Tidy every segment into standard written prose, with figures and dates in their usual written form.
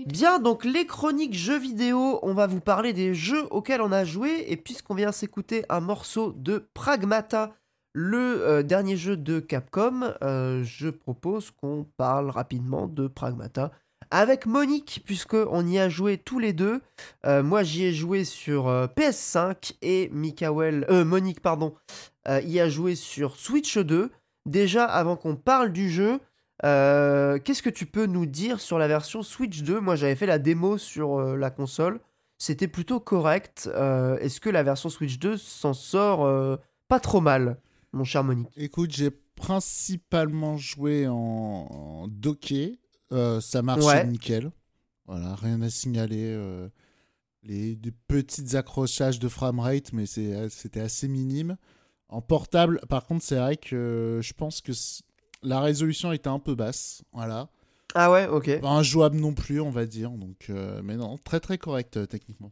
Bien, donc les chroniques jeux vidéo, on va vous parler des jeux auxquels on a joué, et puisqu'on vient s'écouter un morceau de Pragmata, le dernier jeu de Capcom, je propose qu'on parle rapidement de Pragmata avec Monique, puisqu'on y a joué tous les deux. Moi j'y ai joué sur PS5 et Monique pardon, y a joué sur Switch 2. Déjà, avant qu'on parle du jeu, qu'est-ce que tu peux nous dire sur la version Switch 2? Moi, j'avais fait la démo sur la console. C'était plutôt correct. Est-ce que la version Switch 2 s'en sort pas trop mal, mon cher Monique? Écoute, j'ai principalement joué en docké. Ça marchait Ouais. nickel. Voilà, rien à signaler. Des petits accrochages de framerate, mais c'était assez minime. En portable, par contre, c'est vrai que je pense que la résolution était un peu basse. Voilà. Ah ouais, ok. Pas injouable non plus, on va dire. Donc, mais non, très très correct techniquement.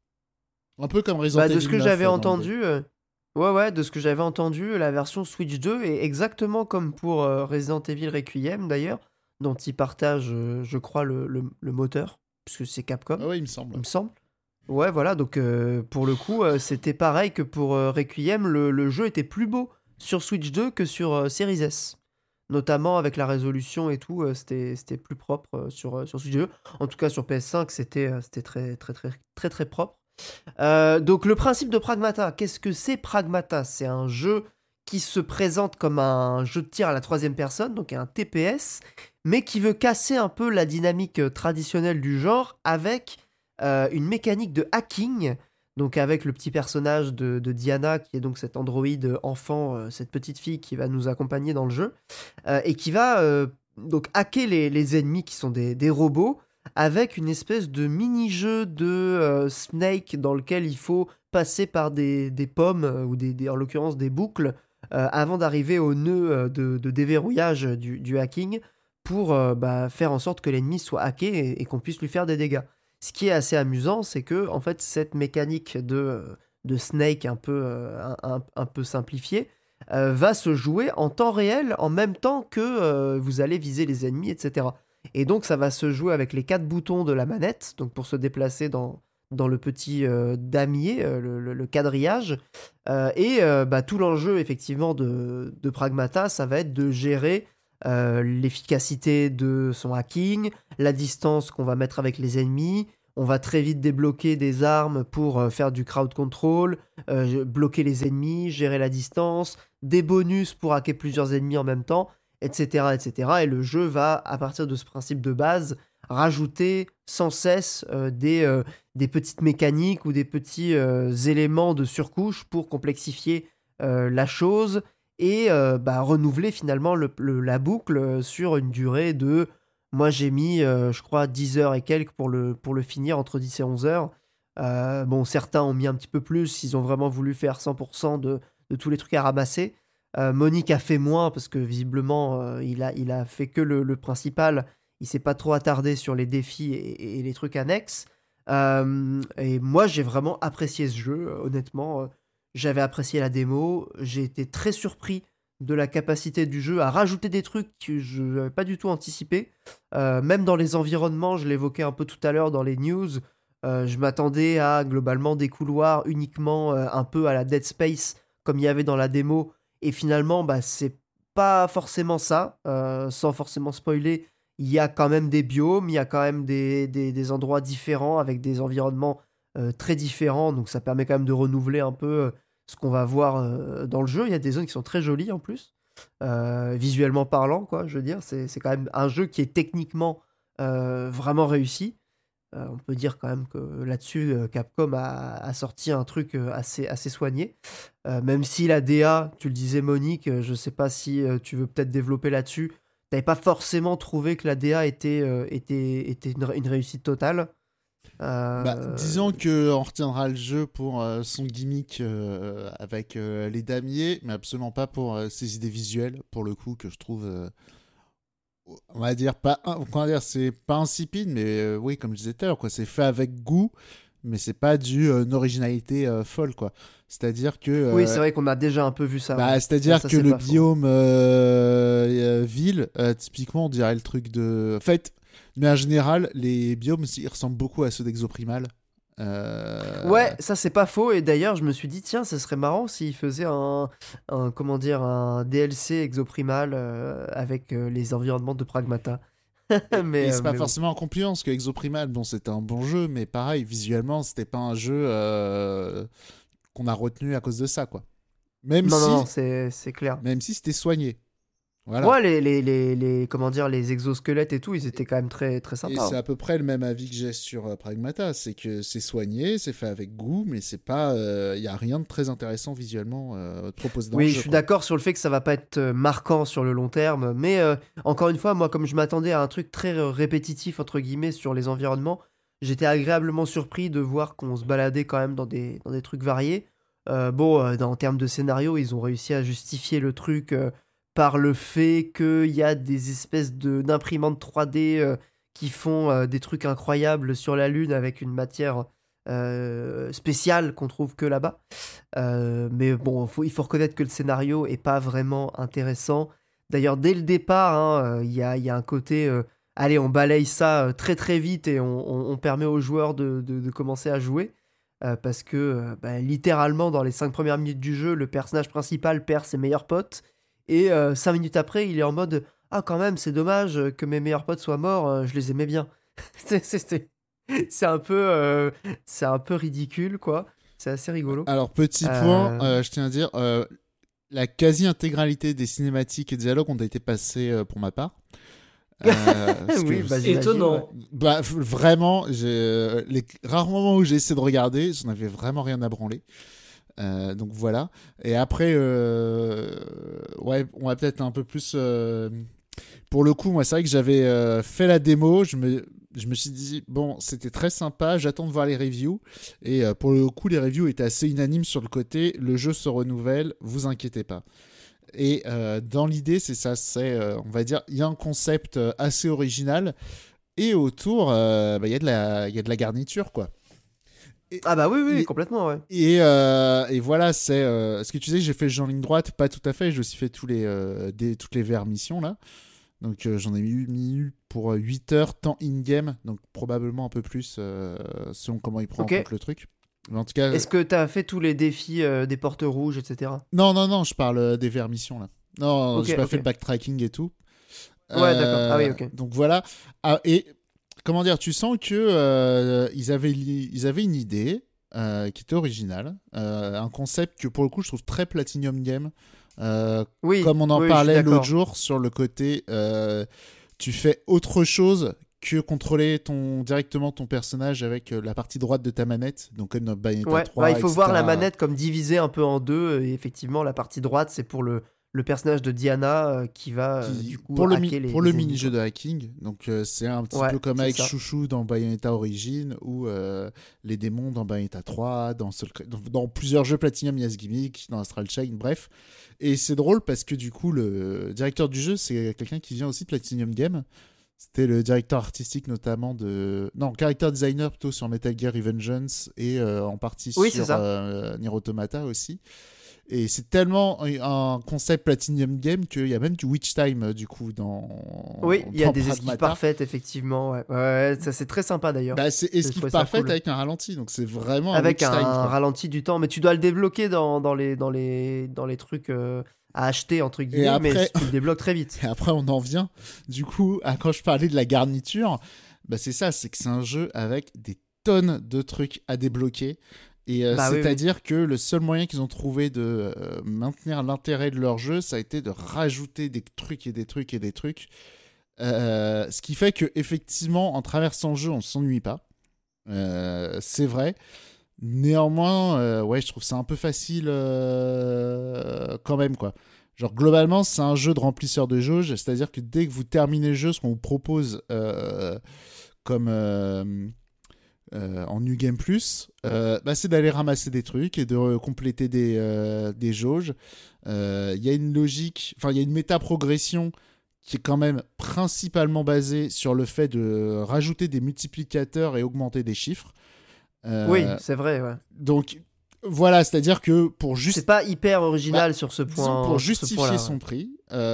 Un peu comme Resident Bah, de ce Evil que 9 j'avais dans l'idée. entendu, ouais, de ce que j'avais entendu, la version Switch 2 est exactement comme pour Resident Evil Requiem d'ailleurs, dont ils partagent, je crois, le moteur, puisque c'est Capcom, Ah ouais, il me semble. il me semble. Ouais, voilà, donc pour le coup, c'était pareil que pour Requiem, le jeu était plus beau sur Switch 2 que sur Series S. Notamment avec la résolution et tout, c'était plus propre sur Switch 2. En tout cas, sur PS5, c'était très, très, très, très, très propre. Donc le principe de Pragmata, qu'est-ce que c'est Pragmata? C'est un jeu qui se présente comme un jeu de tir à la troisième personne, donc un TPS, mais qui veut casser un peu la dynamique traditionnelle du genre avec une mécanique de hacking, donc avec le petit personnage de Diana, qui est donc cet androïde enfant, cette petite fille qui va nous accompagner dans le jeu, et qui va donc hacker les ennemis qui sont des robots, avec une espèce de mini-jeu de Snake dans lequel il faut passer par des pommes, ou en l'occurrence des boucles, avant d'arriver au nœud de déverrouillage du hacking, pour faire en sorte que l'ennemi soit hacké et qu'on puisse lui faire des dégâts. Ce qui est assez amusant, c'est que en fait, cette mécanique de Snake un peu, un peu simplifiée va se jouer en temps réel, en même temps que vous allez viser les ennemis, etc. Et donc ça va se jouer avec les quatre boutons de la manette, donc pour se déplacer dans le petit damier, le quadrillage. Tout l'enjeu effectivement de Pragmata, ça va être de gérer l'efficacité de son hacking, la distance qu'on va mettre avec les ennemis. On va très vite débloquer des armes pour faire du crowd control, bloquer les ennemis, gérer la distance, des bonus pour hacker plusieurs ennemis en même temps, etc., etc. Et le jeu va, à partir de ce principe de base, rajouter sans cesse des petites mécaniques ou des petits éléments de surcouche pour complexifier la chose et renouveler finalement la boucle sur une durée de... Moi j'ai mis, je crois, 10 heures et quelques pour le finir, entre 10 et 11 heures. Bon, certains ont mis un petit peu plus, ils ont vraiment voulu faire 100% de tous les trucs à ramasser. Monique a fait moins parce que visiblement il a fait que le principal. Il s'est pas trop attardé sur les défis et les trucs annexes. Et moi j'ai vraiment apprécié ce jeu, honnêtement. J'avais apprécié la démo. J'ai été très surpris de la capacité du jeu à rajouter des trucs que je n'avais pas du tout anticipé. Même dans les environnements, je l'évoquais un peu tout à l'heure dans les news. Je m'attendais à globalement des couloirs uniquement un peu à la Dead Space comme il y avait dans la démo, et finalement, c'est pas forcément ça. Sans forcément spoiler, il y a quand même des biomes, il y a quand même des endroits différents avec des environnements très différents. Donc ça permet quand même de renouveler un peu ce qu'on va voir dans le jeu. Il y a des zones qui sont très jolies en plus. Visuellement parlant, quoi, je veux dire. C'est quand même un jeu qui est techniquement vraiment réussi. On peut dire quand même que là-dessus, Capcom a sorti un truc assez soigné. Même si la DA, tu le disais Monique, je sais pas si tu veux peut-être développer là-dessus, t'avais pas forcément trouvé que la DA était une réussite totale. Bah, Euh, disons que on retiendra le jeu pour son gimmick avec les damiers, mais absolument pas pour ses idées visuelles, pour le coup, que je trouve, on va dire, pas, comment dire, c'est pas insipide, mais oui, comme je disais tout à l'heure, quoi, c'est fait avec goût, mais c'est pas une originalité folle, quoi. C'est-à-dire que Oui, c'est vrai qu'on a déjà un peu vu ça, ouais. c'est-à-dire Ça que c'est le pas faux. biome ville, typiquement, on dirait le truc de. En fait, Mais en général, les biomes, ils ressemblent beaucoup à ceux d'Exoprimal. Ouais, ça c'est pas faux. Et d'ailleurs, je me suis dit, tiens, ça serait marrant s'il faisait comment dire, un DLC Exoprimal avec les environnements de Pragmata. Et c'est pas Mais bon. forcément en concluant, parce que Exoprimal, bon, c'était un bon jeu, mais pareil, visuellement, c'était pas un jeu qu'on a retenu à cause de ça, quoi. Même Non, non, non, si, c'est clair. même si c'était soigné. Voilà. Ouais, comment dire, les exosquelettes et tout, ils étaient quand même très, très Et sympas, c'est hein. à peu près le même avis que j'ai sur Pragmata, c'est que c'est soigné, c'est fait avec goût, mais c'est pas, y a rien de très intéressant visuellement proposé dans le Oui, je jeu, suis quoi. d'accord sur le fait que ça va pas être marquant sur le long terme, mais encore une fois, moi, comme je m'attendais à un truc très répétitif, entre guillemets, sur les environnements, j'étais agréablement surpris de voir qu'on se baladait quand même dans des trucs variés. Bon, en termes de scénario, ils ont réussi à justifier le truc par le fait qu'il y a des espèces d'imprimantes 3D qui font des trucs incroyables sur la Lune avec une matière spéciale qu'on trouve que là-bas. Mais bon, il faut reconnaître que le scénario est pas vraiment intéressant. D'ailleurs, dès le départ, hein, il y a un côté, allez, on balaye ça très très vite et on permet aux joueurs de commencer à jouer. Parce que bah, littéralement, dans les 5 premières minutes du jeu, le personnage principal perd ses meilleurs potes. Et 5 minutes après, il est en mode ah, quand même, c'est dommage que mes meilleurs potes soient morts, je les aimais bien. C'est c'est c'est un peu ridicule, quoi. C'est assez rigolo. Alors, petit point, Euh, je tiens à dire, la quasi-intégralité des cinématiques et dialogues ont été passés pour ma part. Parce que oui, bah j'imagine, ouais. Étonnant. bah, vraiment, les rares moments où j'ai essayé de regarder, j'en avais vraiment rien à branler. Donc voilà. Et après, ouais, on va peut-être un peu plus. Pour le coup, moi, c'est vrai que j'avais fait la démo. Je me suis dit, bon, c'était très sympa. J'attends de voir les reviews. Et pour le coup, les reviews étaient assez unanimes sur le côté. Le jeu se renouvelle, vous inquiétez pas. Et dans l'idée, c'est ça. On va dire, il y a un concept assez original. Et autour, bah, il y a de la garniture, quoi. Et, Ah bah oui, oui, et, complètement, ouais. et voilà, c'est ce que tu disais, j'ai fait le jeu en ligne droite, pas tout à fait. J'ai aussi fait toutes les VR missions là. Donc j'en ai mis pour 8 heures, temps in-game, donc probablement un peu plus selon comment il prend en Ok. compte le truc. Mais en tout cas, Est-ce que t'as fait tous les défis des portes rouges, etc. non, non, non, je parle des VR missions là. Non, Ok, j'ai pas fait le ok. backtracking et tout. Ouais, d'accord. Ah oui, ok. Donc voilà. Ah, et comment dire, tu sens que ils avaient une idée qui était originale, un concept que pour le coup je trouve très Platinum Game. Oui, Comme on en oui, je suis parlait l'autre d'accord. jour sur le côté, tu fais autre chose que contrôler directement ton personnage avec la partie droite de ta manette, donc comme dans Bayonetta Ouais, bah, il 3, faut voir la etc. manette comme divisée un peu en deux. Et effectivement, la partie droite, c'est pour le personnage de Diana qui va du coup hacker Pour le les ennemis, mini-jeu quoi. de hacking, donc c'est un petit Ouais, peu comme c'est avec ça. Chouchou dans Bayonetta Origin ou les démons dans Bayonetta 3, dans plusieurs jeux Platinum, il y a ce gimmick, dans Astral Chain, bref. Et c'est drôle parce que du coup, le directeur du jeu, c'est quelqu'un qui vient aussi de Platinum Game. C'était le directeur artistique notamment de... Non, character designer plutôt sur Metal Gear Revengeance et en partie Oui, c'est sur ça. Nier Automata aussi. Et c'est tellement un concept Platinum Game qu'il y a même du Witch Time du coup Oui, il y a dans des esquives Pragmata. parfaites, effectivement. Ouais, ouais, ouais, ça c'est très sympa d'ailleurs. Bah, c'est J'ai esquive trouvé ça parfaite cool. avec un ralenti, donc c'est vraiment un Avec Witch Time un quoi. ralenti du temps, mais tu dois le débloquer dans les trucs à acheter, entre Et guillemets, mais après, tu le débloques très vite. et après on en vient du coup à quand je parlais de la garniture, bah c'est ça, c'est que c'est un jeu avec des tonnes de trucs à débloquer. Et Bah oui, oui. c'est-à-dire que le seul moyen qu'ils ont trouvé de maintenir l'intérêt de leur jeu, ça a été de rajouter des trucs et des trucs et des trucs. Ce qui fait que effectivement, en traversant le jeu, on s'ennuie pas. C'est vrai. Néanmoins, ouais, je trouve ça un peu facile quand même, quoi. Genre, globalement, c'est un jeu de remplisseur de jauge, c'est-à-dire que dès que vous terminez le jeu, ce qu'on vous propose comme en New Game Plus, bah, c'est d'aller ramasser des trucs et de compléter des jauges. Il y a une logique, enfin, il y a une méta-progression qui est quand même principalement basée sur le fait de rajouter des multiplicateurs et augmenter des chiffres. Oui, Euh, c'est vrai, ouais. donc, Voilà, c'est-à-dire que C'est pas hyper original sur ce disons, point. pour Sur ce justifier point-là, son ouais. prix,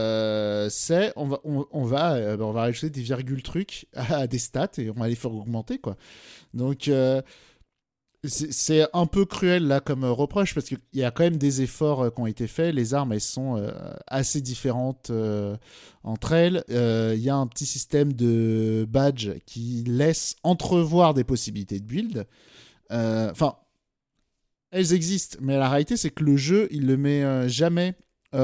on va rajouter des virgules trucs à des stats et on va les faire augmenter, quoi. Donc, c'est un peu cruel là comme reproche parce qu'il y a quand même des efforts qui ont été faits. Les armes, elles sont assez différentes entre elles. Il y a un petit système de badge qui laisse entrevoir des possibilités de build. Enfin, elles existent, mais la réalité, c'est que le jeu, il le met jamais.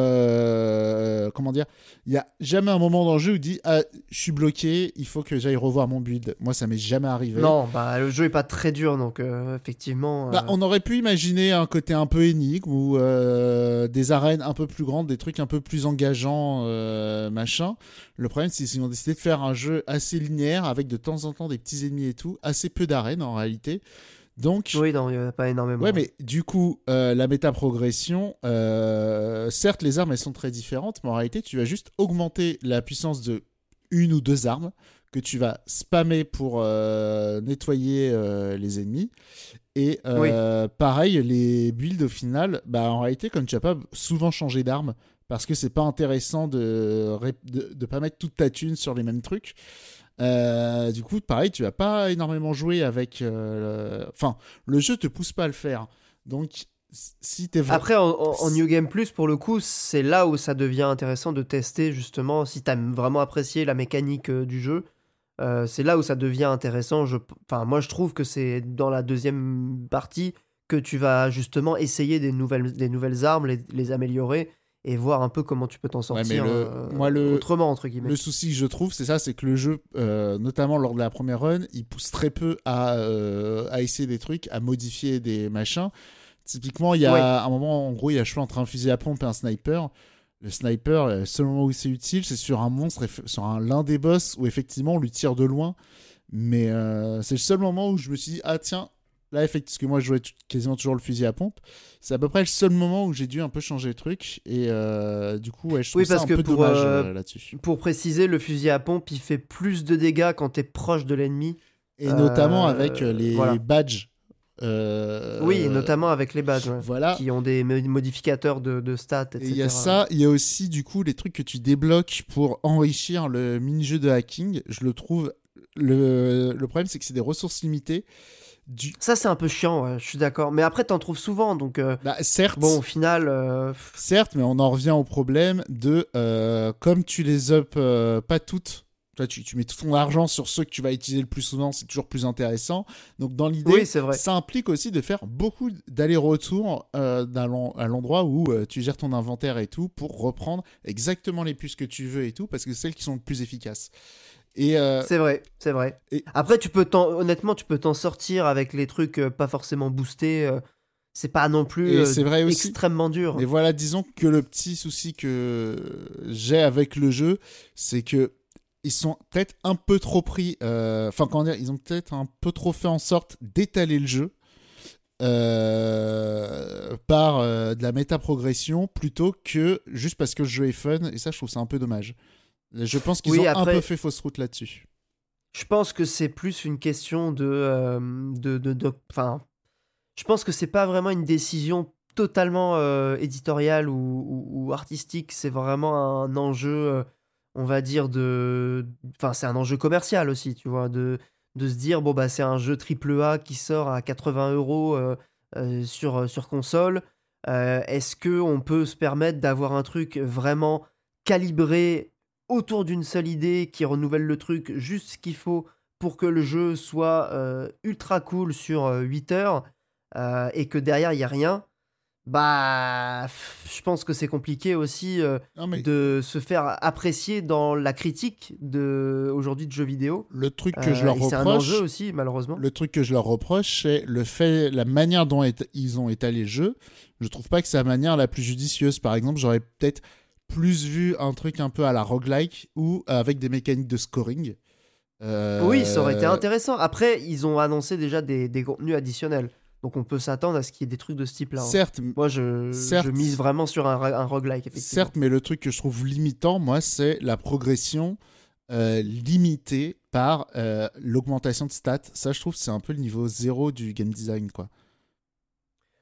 Comment dire? Il y a jamais un moment dans le jeu où il dit ah, je suis bloqué, il faut que j'aille revoir mon build. Moi, ça m'est jamais arrivé. Non, bah le jeu est pas très dur, donc effectivement. Bah, on aurait pu imaginer un côté un peu énigme ou des arènes un peu plus grandes, des trucs un peu plus engageants, machin. Le problème, c'est qu'ils ont décidé de faire un jeu assez linéaire avec de temps en temps des petits ennemis et tout, assez peu d'arènes en réalité. Donc, Oui, non, il y en a pas ouais, énormément. mais du coup, la méta-progression, certes, les armes, elles sont très différentes, mais en réalité, tu vas juste augmenter la puissance de une ou deux armes que tu vas spammer pour nettoyer les ennemis. Et Oui. pareil, les builds au final, bah, en réalité, comme tu vas pas souvent changer d'arme, parce que c'est pas intéressant de pas mettre toute ta thune sur les mêmes trucs. Du coup, pareil, tu vas pas énormément jouer avec. Enfin, le jeu te pousse pas à le faire. Donc, si t'es Après, en New Game Plus, pour le coup, c'est là où ça devient intéressant de tester, justement, si t'as vraiment apprécié la mécanique du jeu. C'est là où ça devient intéressant. Enfin, moi, je trouve que c'est dans la deuxième partie que tu vas justement essayer des nouvelles armes, les améliorer et voir un peu comment tu peux t'en ouais, mais sortir moi, autrement, entre guillemets. le souci que je trouve, c'est ça, c'est que le jeu, notamment lors de la première run, il pousse très peu à essayer des trucs, à modifier des machins. Typiquement, il y Oui, a un moment, en gros, il y a le choix entre un fusil à pompe et un sniper. Le sniper, le seul moment où c'est utile, c'est sur un monstre, sur l'un des boss où effectivement on lui tire de loin. Mais c'est le seul moment où je me suis dit, ah tiens, là, effectivement, parce que moi je jouais quasiment toujours le fusil à pompe, c'est à peu près le seul moment où j'ai dû un peu changer le truc. Et du coup, ouais, je trouve oui, ça parce un que peu dommage là-dessus. pour préciser, le fusil à pompe, il fait plus de dégâts quand t'es proche de l'ennemi. Et notamment avec les Voilà. badges. Oui, et notamment avec les badges, ouais, Voilà. qui ont des modificateurs de stats, Et il y a etc. ça, il y a aussi du coup les trucs que tu débloques pour enrichir le mini-jeu de hacking. Je le trouve. Le problème, c'est que c'est des ressources limitées. Ça, c'est un peu chiant, ouais, je suis d'accord. Mais après, t'en trouves souvent, donc Bah, bon, au certes, final, certes, mais on en revient au problème de comme tu les up pas toutes. Toi, tu mets tout ton argent sur ceux que tu vas utiliser le plus souvent, c'est toujours plus intéressant. Donc, dans oui, l'idée, c'est vrai. ça implique aussi de faire beaucoup d'allers-retours à l'endroit où tu gères ton inventaire et tout pour reprendre exactement les puces que tu veux et tout, parce que c'est celles qui sont le plus efficaces. Et, C'est vrai, c'est vrai. et Après, honnêtement, tu peux t'en sortir avec les trucs pas forcément boostés. C'est pas non plus c'est vrai aussi. extrêmement Mais dur. voilà, disons que le petit souci que j'ai avec le jeu, c'est que ils sont peut-être un peu trop pris. Enfin, comment dire, ils ont peut-être un peu trop fait en sorte d'étaler le jeu par de la méta-progression plutôt que juste parce que le jeu est fun. Et ça, je trouve ça un peu dommage. Je pense qu'ils Oui, ont un peu après, fait fausse route là-dessus. je pense que c'est plus une question enfin, je pense que c'est pas vraiment une décision totalement éditoriale ou artistique. C'est vraiment un enjeu, on va dire, enfin, c'est un enjeu commercial aussi, tu vois, de se dire, bon, bah, c'est un jeu triple A qui sort à 80 € sur console. Est-ce que on peut se permettre d'avoir un truc vraiment calibré autour d'une seule idée qui renouvelle le truc juste ce qu'il faut pour que le jeu soit ultra cool sur 8 heures et que derrière il y a rien, bah je pense que c'est compliqué aussi Non, mais de se faire apprécier dans la critique de aujourd'hui de jeux vidéo. le truc que je leur Et c'est un enjeu reproche, aussi malheureusement. le truc que je leur reproche, c'est le fait, la manière dont ils ont étalé le jeu. Je trouve pas que c'est la manière la plus judicieuse. Par exemple, j'aurais peut-être plus vu un truc un peu à la roguelike ou avec des mécaniques de scoring. Oui, ça aurait été Euh, intéressant. Après, ils ont annoncé déjà des contenus additionnels. Donc on peut s'attendre à ce qu'il y ait des trucs de ce type-là, hein. certes, Moi, je mise certes, vraiment sur un roguelike, effectivement. certes, mais le truc que je trouve limitant, moi, c'est la progression limitée par l'augmentation de stats. Ça, je trouve, c'est un peu le niveau zéro du game design, quoi.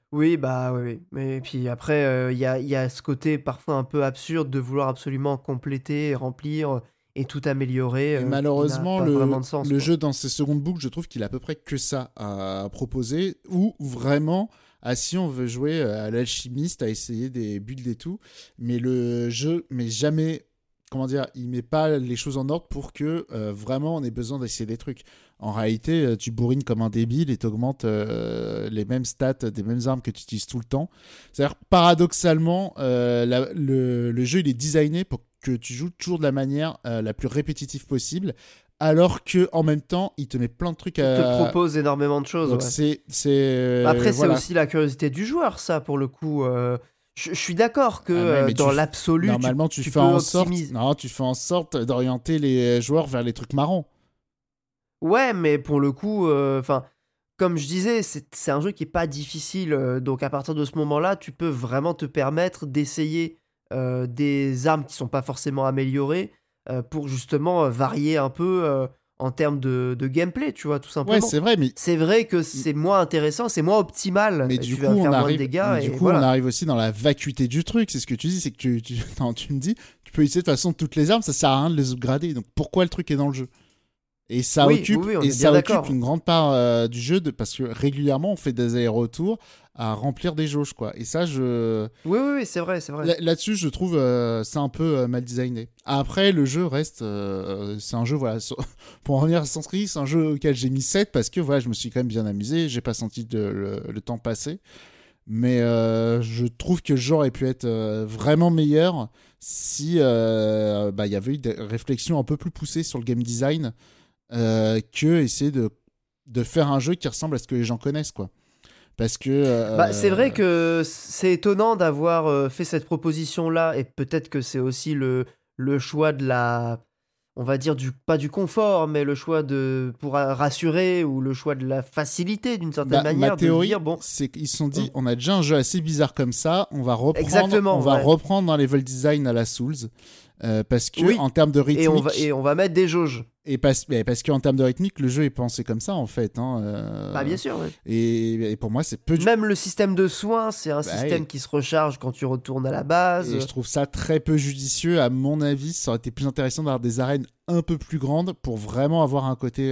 Oui, bah, oui, oui. Mais puis après, il y a ce côté parfois un peu absurde de vouloir absolument compléter et remplir, et tout améliorer, Et qui n'a malheureusement, pas vraiment de sens, le quoi. jeu dans ses secondes boucles, je trouve qu'il a à peu près que ça à proposer, ou vraiment, ah, si on veut jouer à l'alchimiste, à essayer des builds et tout, mais le jeu, mais jamais, comment dire, il met pas les choses en ordre pour que vraiment on ait besoin d'essayer des trucs. En réalité, tu bourrines comme un débile et t'augmentes les mêmes stats des mêmes armes que tu utilises tout le temps. C'est-à-dire, paradoxalement, le jeu il est designé pour que tu joues toujours de la manière la plus répétitive possible, alors que en même temps, il te met plein de trucs Il te à. propose énormément de choses, Donc ouais. Bah, après, c'est voilà. aussi la curiosité du joueur, ça, pour le coup. Je suis d'accord que, Ah, mais dans l'absolu, tu normalement, tu tu fais peux en sorte, optimiser. non, tu fais en sorte d'orienter les joueurs vers les trucs marrants. Ouais, mais pour le coup, enfin, comme je disais, c'est un jeu qui est pas difficile, donc à partir de ce moment-là, tu peux vraiment te permettre d'essayer, des armes qui sont pas forcément améliorées, pour justement, varier un peu, en termes de gameplay, tu vois? Tout Ouais, simplement. c'est vrai, C'est vrai que c'est moins intéressant, c'est moins optimal mais et du tu coup, vas faire moins de dégâts et on voilà. arrive aussi dans la vacuité du truc. C'est ce que tu dis, c'est que non, tu me dis, tu peux utiliser de toute façon toutes les armes, ça sert à rien de les upgrader. Donc pourquoi le truc est dans le jeu? Oui, oui, oui, on Et est bien ça occupe d'accord. une grande part du jeu parce que régulièrement on fait des allers-retours à remplir des jauges quoi. Et ça, Oui, oui, oui, c'est vrai, c'est vrai. là-dessus, je trouve c'est un peu mal designé. Après, le jeu reste, c'est un jeu voilà. Pour en revenir à Assassin's Creed, c'est un jeu auquel j'ai mis 7 parce que voilà, je me suis quand même bien amusé. J'ai pas senti le temps passer. Mais je trouve que le jeu aurait pu être vraiment meilleur si bah, il y avait eu des réflexions un peu plus poussées sur le game design que essayer de faire un jeu qui ressemble à ce que les gens connaissent, quoi. Parce que. Bah, c'est vrai que c'est étonnant d'avoir, fait cette proposition-là et peut-être que c'est aussi le choix de la on va dire du pas du confort, mais le choix de pour, rassurer ou le choix de la facilité d'une certaine Bah, ma manière de se dire: théorie, «Bon, c'est qu'ils se sont dit on» on a déjà un jeu assez bizarre comme ça, on exactement, va ouais. reprendre un level design à la Souls. Parce que Oui en termes de et rythmique, on va mettre des jauges. mais parce qu'en termes de rythmique, le jeu est pensé comme ça en fait. Hein, Bah, bien sûr, ouais. et pour moi, c'est peu Même le système de soins, c'est un bah, ouais. système qui se recharge quand tu retournes à la base, Et je trouve ça très peu judicieux. À mon avis, ça aurait été plus intéressant d'avoir des arènes un peu plus grandes pour vraiment avoir un côté.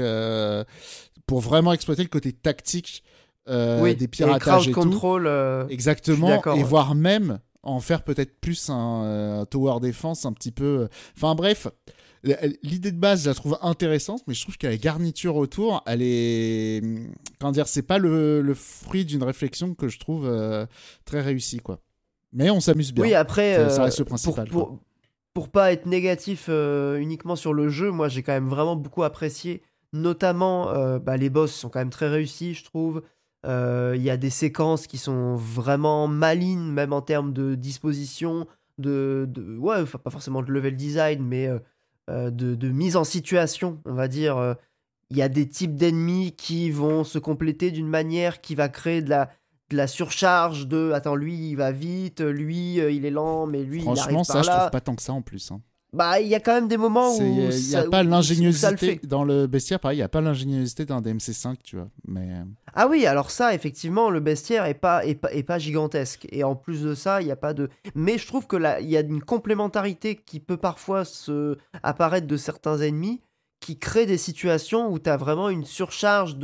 Pour vraiment exploiter le côté tactique oui des et piratages crowd et tout. control, je suis Exactement. d'accord, Et ouais. voire même en faire peut-être plus un tower defense un petit peu. Enfin bref. L'idée de base, je la trouve intéressante, mais je trouve que la garniture autour, elle est. Comment dire, c'est pas le fruit d'une réflexion que je trouve très réussie, quoi. Mais on s'amuse bien. Oui, après, Ça reste le pour, principal, quoi. pour, pour pas être négatif uniquement sur le jeu, moi j'ai quand même vraiment beaucoup apprécié, notamment bah, les boss sont quand même très réussis, je trouve. Il y a des séquences qui sont vraiment malines, même en termes de disposition, ouais, enfin pas forcément de level design, mais de mise en situation, on va dire. Il y a des types d'ennemis qui vont se compléter d'une manière qui va créer de la surcharge de attends, lui il va vite, lui il est lent, mais lui il arrive Franchement, ça, par je trouve là. pas tant que ça en plus. Hein. Bah, il y a quand même des moments où Il n'y a ça, pas où ça le l'ingéniosité fait. dans le bestiaire, pareil, il n'y a pas l'ingéniosité d'un DMC5, tu vois. Mais Ah oui, alors ça, effectivement, le bestiaire est pas gigantesque. Et en plus de ça, il y a pas de. Mais je trouve que là, il y a une complémentarité qui peut parfois apparaître de certains ennemis qui crée des situations où tu as vraiment une surcharge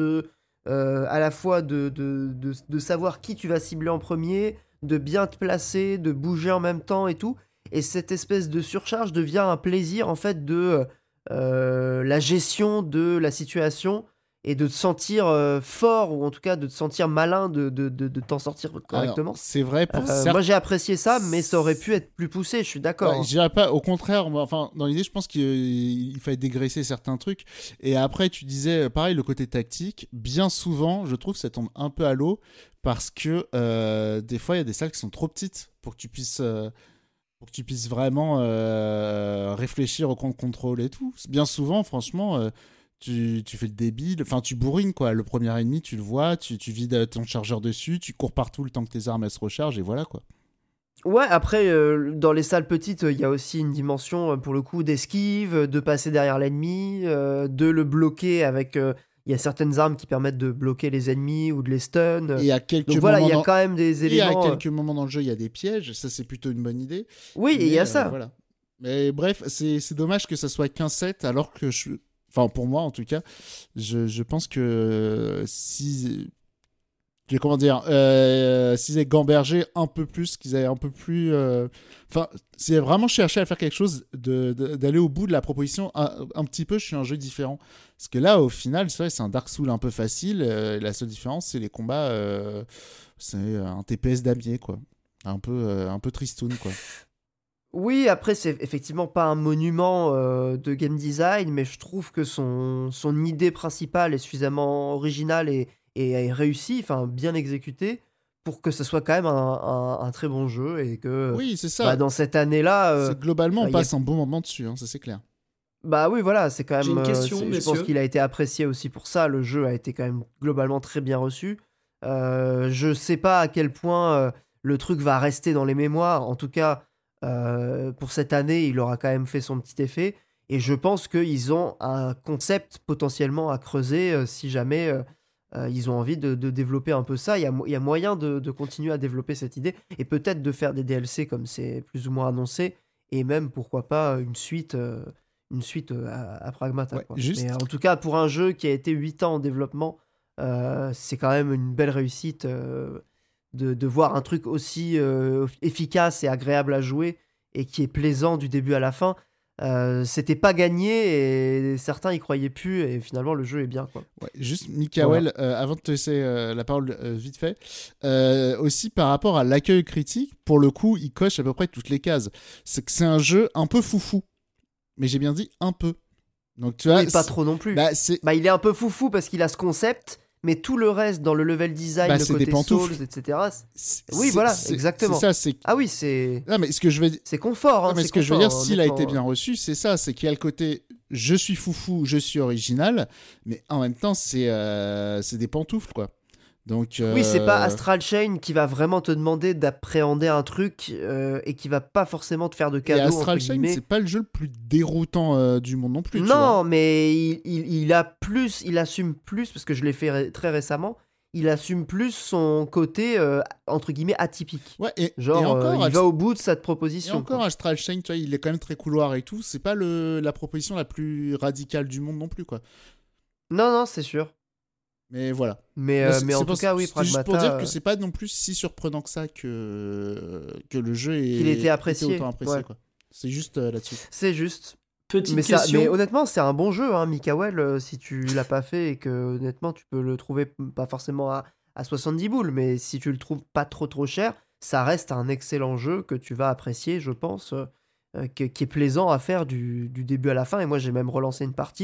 à la fois de savoir qui tu vas cibler en premier, de bien te placer, de bouger en même temps et tout. Et cette espèce de surcharge devient un plaisir, en fait, de la gestion de la situation et de te sentir fort, ou en tout cas de te sentir malin de t'en sortir alors, correctement. c'est vrai pour Moi certes. j'ai apprécié ça, mais ça aurait pu être plus poussé, je suis d'accord, Ouais, je hein. dirais pas, au contraire, enfin, dans l'idée, je pense qu'il fallait dégraisser certains trucs. Et après, tu disais, pareil, le côté tactique, bien souvent, je trouve que ça tombe un peu à l'eau parce que des fois, il y a des salles qui sont trop petites pour que tu puisses vraiment réfléchir au contrôle et tout. Bien souvent, franchement, tu fais le débile, enfin tu bourrines quoi. Le premier ennemi, tu le vois, tu vides ton chargeur dessus, tu cours partout le temps que tes armes elles se rechargent et voilà quoi. Ouais, après, dans les salles petites, il y a aussi une dimension, pour le coup, d'esquive, de passer derrière l'ennemi, de le bloquer avec. Il il y a certaines armes qui permettent de bloquer les ennemis ou de les stun. Et à quelques Donc voilà, il y a moments quand même des Et à éléments. quelques moments dans le jeu, il y a des pièges. Ça, c'est plutôt une bonne idée. Oui, et il y Mais a ça. voilà. Mais bref, c'est dommage que ça soit qu'un set, alors que Enfin, pour moi, en tout cas, je pense que si... Comment dire, s'ils avaient gambergé un peu plus, qu'ils avaient un peu plus... Enfin, s'ils avaient vraiment cherché à faire quelque chose, d'aller au bout de la proposition un petit peu, je suis un jeu différent. Parce que là, au final, c'est vrai, c'est un Dark Souls un peu facile. La seule différence, c'est les combats. C'est un TPS damier, quoi. Un peu tristoun, quoi. Oui, après, c'est effectivement pas un monument de game design, mais je trouve que son idée principale est suffisamment originale et réussie, enfin bien exécutée, pour que ce soit quand même un très bon jeu et que Oui, c'est ça. dans cette année-là, C'est globalement, on il y a passe un bon moment dessus, hein, ça c'est clair. bah oui, voilà, c'est quand J'ai même. une question, Je pense messieurs. qu'il a été apprécié aussi pour ça. Le jeu a été quand même globalement très bien reçu. Je sais pas à quel point le truc va rester dans les mémoires. En tout cas, pour cette année, il aura quand même fait son petit effet. Et je pense qu'ils ont un concept potentiellement à creuser si jamais ils ont envie de développer un peu ça. Il y a moyen de continuer à développer cette idée et peut-être de faire des DLC comme c'est plus ou moins annoncé. Et même, pourquoi pas, une suite à Pragmata, Ouais, quoi. Mais juste. en tout cas, pour un jeu qui a été 8 ans en développement, c'est quand même une belle réussite de voir un truc aussi efficace et agréable à jouer et qui est plaisant du début à la fin. C'était pas gagné et certains y croyaient plus et finalement le jeu est bien, quoi. Ouais, juste, Voilà. Mikael, avant de te laisser la parole vite fait, aussi par rapport à l'accueil critique, pour le coup, il coche à peu près toutes les cases. C'est que c'est un jeu un peu foufou. Mais j'ai bien dit un peu. Donc tu vois, Oui, pas trop non plus. bah, c'est Bah, il est un peu foufou parce qu'il a ce concept, mais tout le reste dans le level design, bah, le c'est des côté pantoufles. Souls, etc. Oui, voilà, C'est exactement. ça, c'est. Ah oui, c'est Non, mais ce que je veux c'est confort, Non, hein, mais c'est ce que je veux dire, confort, s'il a été honnêtement. bien reçu, c'est ça, c'est qu'il y a le côté je suis foufou, je suis original, mais en même temps, c'est des pantoufles, quoi. Donc, Oui, c'est pas Astral Chain qui va vraiment te demander d'appréhender un truc et qui va pas forcément te faire de et cadeaux, entre Astral Chain, guillemets. c'est pas le jeu le plus déroutant du monde non plus, tu vois. Non, mais il a plus, il assume plus, parce que je l'ai fait très récemment, il assume plus son côté, entre guillemets, atypique. Ouais, et Genre, encore, il va au bout de cette et proposition, encore quoi. Astral Chain, tu vois, il est quand même très couloir et tout. C'est pas la proposition la plus radicale du monde non plus, quoi. Non, non, c'est sûr. Mais voilà. Mais en tout cas, oui, C'était juste pour dire Pragmata, que c'est pas non plus si surprenant que ça que le jeu qu'il était était apprécié. autant apprécié, Ouais, quoi. C'est juste là-dessus. c'est juste. Petite Mais question. honnêtement, c'est un bon jeu, hein, Mikael, si tu l'as pas fait et que honnêtement, tu peux le trouver pas forcément à 70 boules, mais si tu le trouves pas trop cher, ça reste un excellent jeu que tu vas apprécier, je pense, qui est plaisant à faire du début à la fin. Et moi, j'ai même relancé une partie